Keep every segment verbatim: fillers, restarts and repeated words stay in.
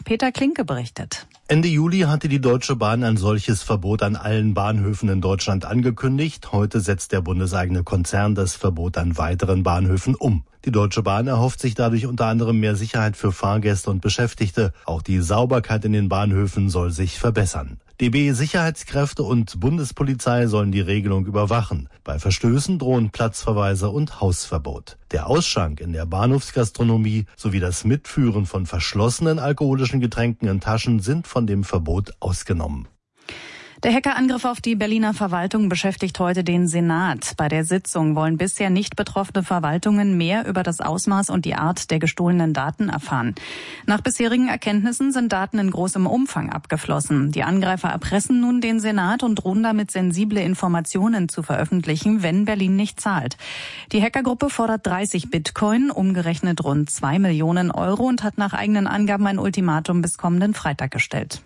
Peter Klinke berichtet. Ende Juli hatte die Deutsche Bahn ein solches Verbot an allen Bahnhöfen in Deutschland angekündigt. Heute setzt der bundeseigene Konzern das Verbot an weiteren Bahnhöfen um. Die Deutsche Bahn erhofft sich dadurch unter anderem mehr Sicherheit für Fahrgäste und Beschäftigte. Auch die Sauberkeit in den Bahnhöfen soll sich verbessern. D B-Sicherheitskräfte und Bundespolizei sollen die Regelung überwachen. Bei Verstößen drohen Platzverweise und Hausverbot. Der Ausschank in der Bahnhofsgastronomie sowie das Mitführen von verschlossenen alkoholischen Getränken in Taschen sind von dem Verbot ausgenommen. Der Hackerangriff auf die Berliner Verwaltung beschäftigt heute den Senat. Bei der Sitzung wollen bisher nicht betroffene Verwaltungen mehr über das Ausmaß und die Art der gestohlenen Daten erfahren. Nach bisherigen Erkenntnissen sind Daten in großem Umfang abgeflossen. Die Angreifer erpressen nun den Senat und drohen damit, sensible Informationen zu veröffentlichen, wenn Berlin nicht zahlt. Die Hackergruppe fordert dreißig Bitcoin, umgerechnet rund zwei Millionen Euro, und hat nach eigenen Angaben ein Ultimatum bis kommenden Freitag gestellt.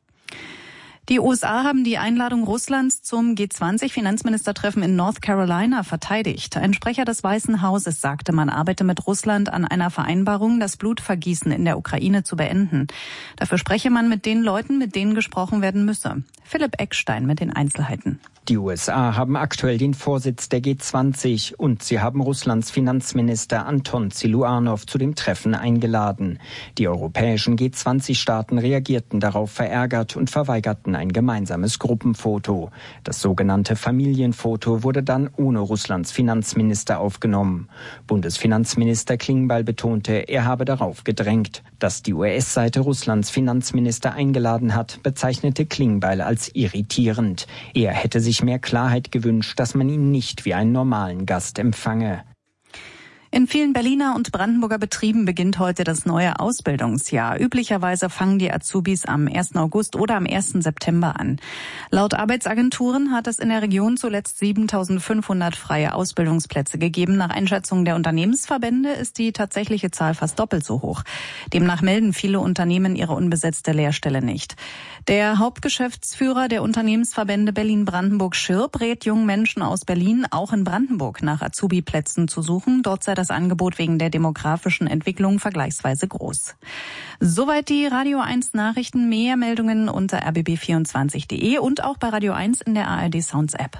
Die U S A haben die Einladung Russlands zum G zwanzig Finanzministertreffen in North Carolina verteidigt. Ein Sprecher des Weißen Hauses sagte, man arbeite mit Russland an einer Vereinbarung, das Blutvergießen in der Ukraine zu beenden. Dafür spreche man mit den Leuten, mit denen gesprochen werden müsse. Philipp Eckstein mit den Einzelheiten. Die U S A haben aktuell den Vorsitz der G zwanzig und sie haben Russlands Finanzminister Anton Siluanov zu dem Treffen eingeladen. Die europäischen G zwanzig Staaten reagierten darauf verärgert und verweigerten ein gemeinsames Gruppenfoto. Das sogenannte Familienfoto wurde dann ohne Russlands Finanzminister aufgenommen. Bundesfinanzminister Klingbeil betonte, er habe darauf gedrängt. Dass die U S-Seite Russlands Finanzminister eingeladen hat, bezeichnete Klingbeil als irritierend. Er hätte sich mehr Klarheit gewünscht, dass man ihn nicht wie einen normalen Gast empfange. In vielen Berliner und Brandenburger Betrieben beginnt heute das neue Ausbildungsjahr. Üblicherweise fangen die Azubis am ersten August oder am ersten September an. Laut Arbeitsagenturen hat es in der Region zuletzt siebentausendfünfhundert freie Ausbildungsplätze gegeben. Nach Einschätzung der Unternehmensverbände ist die tatsächliche Zahl fast doppelt so hoch. Demnach melden viele Unternehmen ihre unbesetzte Lehrstelle nicht. Der Hauptgeschäftsführer der Unternehmensverbände Berlin-Brandenburg, Schirp, rät jungen Menschen aus Berlin, auch in Brandenburg nach Azubi-Plätzen zu suchen. Dort sei das Angebot wegen der demografischen Entwicklung vergleichsweise groß. Soweit die Radio eins Nachrichten. Mehr Meldungen unter r b b vierundzwanzig punkt d e und auch bei Radio eins in der A R D Sounds App.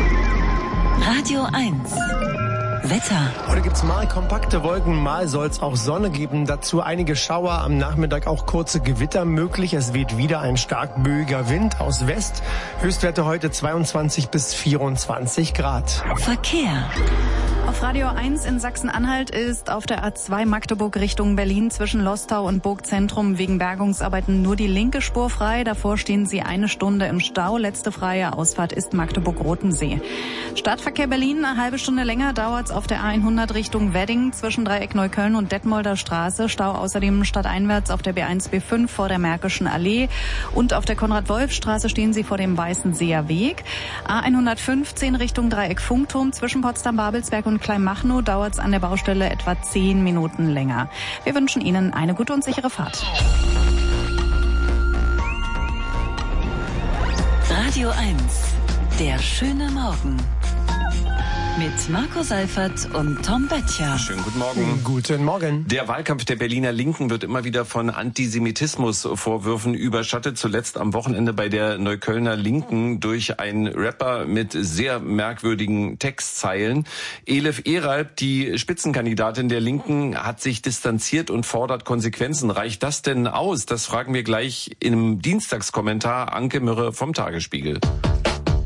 Radio eins. Wetter. Heute gibt's mal kompakte Wolken, mal soll's auch Sonne geben. Dazu einige Schauer, am Nachmittag auch kurze Gewitter möglich. Es weht wieder ein stark böiger Wind aus West. Höchstwerte heute zweiundzwanzig bis vierundzwanzig Grad. Verkehr. Auf Radio eins in Sachsen-Anhalt ist auf der A zwei Magdeburg Richtung Berlin zwischen Lostau und Burgzentrum wegen Bergungsarbeiten nur die linke Spur frei. Davor stehen sie eine Stunde im Stau. Letzte freie Ausfahrt ist Magdeburg-Rotensee. Stadtverkehr Berlin, eine halbe Stunde länger dauert's auf der A hundert Richtung Wedding zwischen Dreieck Neukölln und Detmolder Straße. Stau außerdem stadteinwärts auf der B eins B fünf vor der Märkischen Allee. Und auf der Konrad-Wolf-Straße stehen sie vor dem Weißenseer Weg. A hundertfünfzehn Richtung Dreieck Funkturm zwischen Potsdam-Babelsberg und Kleinmachnow dauert's an der Baustelle etwa zehn Minuten länger. Wir wünschen Ihnen eine gute und sichere Fahrt. Radio eins. Der schöne Morgen. Mit Marco Seifert und Tom Böttcher. Schönen guten Morgen. Guten Morgen. Der Wahlkampf der Berliner Linken wird immer wieder von Antisemitismusvorwürfen überschattet. Zuletzt am Wochenende bei der Neuköllner Linken durch einen Rapper mit sehr merkwürdigen Textzeilen. Elif Eralp, die Spitzenkandidatin der Linken, hat sich distanziert und fordert Konsequenzen. Reicht das denn aus? Das fragen wir gleich im Dienstagskommentar Anke Mürre vom Tagesspiegel.